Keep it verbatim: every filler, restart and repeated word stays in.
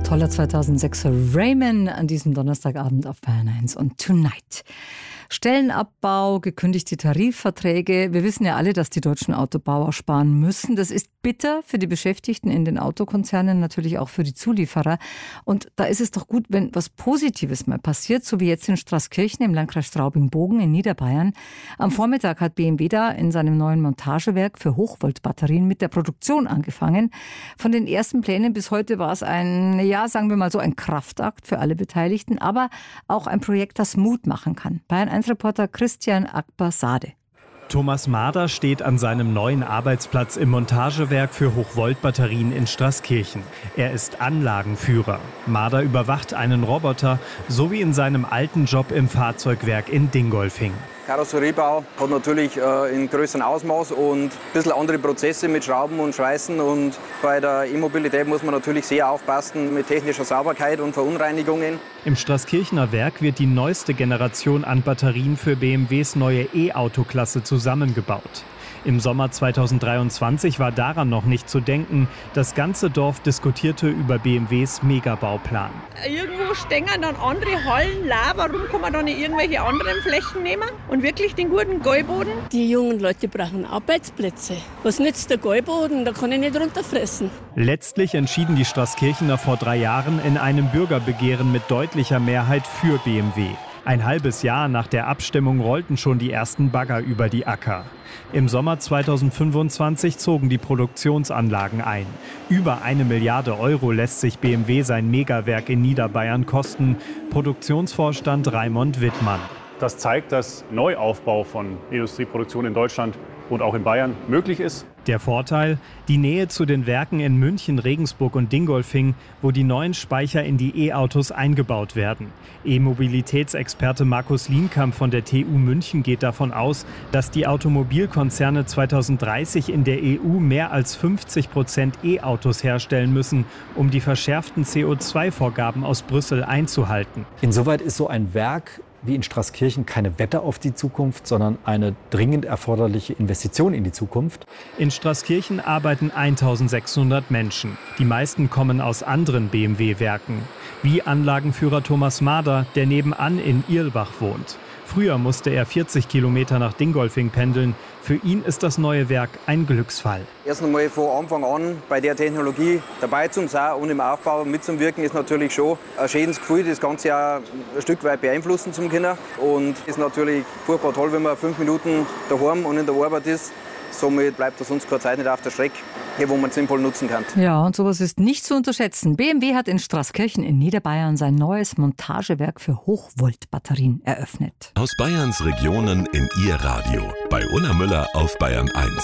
Toller zweitausendsechser Raymond an diesem Donnerstagabend auf Bayern eins und Tonight. Stellenabbau, gekündigte Tarifverträge. Wir wissen ja alle, dass die deutschen Autobauer sparen müssen. Das ist bitter für die Beschäftigten in den Autokonzernen, natürlich auch für die Zulieferer. Und da ist es doch gut, wenn was Positives mal passiert, so wie jetzt in Straßkirchen im Landkreis Straubing-Bogen in Niederbayern. Am Vormittag hat B M W da in seinem neuen Montagewerk für Hochvoltbatterien mit der Produktion angefangen. Von den ersten Plänen bis heute war es ein, ja, sagen wir mal so, ein Kraftakt für alle Beteiligten, aber auch ein Projekt, das Mut machen kann. Bayern eins Reporter Christian Akbar-Sade. Thomas Mader steht an seinem neuen Arbeitsplatz im Montagewerk für Hochvoltbatterien in Straßkirchen. Er ist Anlagenführer. Mader überwacht einen Roboter, so wie in seinem alten Job im Fahrzeugwerk in Dingolfing. Karosseriebau hat natürlich äh, in größerem Ausmaß und ein bisschen andere Prozesse mit Schrauben und Schweißen. Und bei der E-Mobilität muss man natürlich sehr aufpassen mit technischer Sauberkeit und Verunreinigungen. Im Straßkirchener Werk wird die neueste Generation an Batterien für B M Ws neue E-Auto-Klasse zusammengebaut. Im Sommer zweitausenddreiundzwanzig war daran noch nicht zu denken. Das ganze Dorf diskutierte über B M Ws Megabauplan. Irgendwo stehen dann andere Hallen leer. Warum kann man da nicht irgendwelche anderen Flächen nehmen und wirklich den guten Gäuboden? Die jungen Leute brauchen Arbeitsplätze. Was nützt der Gäuboden? Da kann ich nicht runterfressen. Letztlich entschieden die Straßkirchener vor drei Jahren in einem Bürgerbegehren mit deutlicher Mehrheit für B M W. Ein halbes Jahr nach der Abstimmung rollten schon die ersten Bagger über die Acker. Im Sommer zweitausendfünfundzwanzig zogen die Produktionsanlagen ein. Über eine Milliarde Euro lässt sich B M W sein Megawerk in Niederbayern kosten. Produktionsvorstand Raimund Wittmann. Das zeigt, dass Neuaufbau von Industrieproduktion in Deutschland und auch in Bayern möglich ist. Der Vorteil? Die Nähe zu den Werken in München, Regensburg und Dingolfing, wo die neuen Speicher in die E-Autos eingebaut werden. E-Mobilitätsexperte Markus Lienkamp von der T U München geht davon aus, dass die Automobilkonzerne zweitausenddreißig in der E U mehr als fünfzig Prozent E-Autos herstellen müssen, um die verschärften C O zwei Vorgaben aus Brüssel einzuhalten. Insoweit ist so ein Werk wie in Straßkirchen keine Wette auf die Zukunft, sondern eine dringend erforderliche Investition in die Zukunft. In Straßkirchen arbeiten eintausendsechshundert Menschen. Die meisten kommen aus anderen B M W-Werken. Wie Anlagenführer Thomas Mader, der nebenan in Irlbach wohnt. Früher musste er vierzig Kilometer nach Dingolfing pendeln. Für ihn ist das neue Werk ein Glücksfall. Erst einmal von Anfang an bei der Technologie dabei zu sein und im Aufbau mitzuwirken, ist natürlich schon ein schönes Gefühl, das Ganze auch ein Stück weit beeinflussen zu können. Und es ist natürlich furchtbar toll, wenn man fünf Minuten daheim und in der Arbeit ist. Somit bleibt das uns keine Zeit nicht auf der Strecke, hier, wo man es sinnvoll nutzen kann. Ja, und sowas ist nicht zu unterschätzen. B M W hat in Straßkirchen in Niederbayern sein neues Montagewerk für Hochvoltbatterien eröffnet. Aus Bayerns Regionen in Ihr Radio. Bei Ulla Müller auf Bayern eins.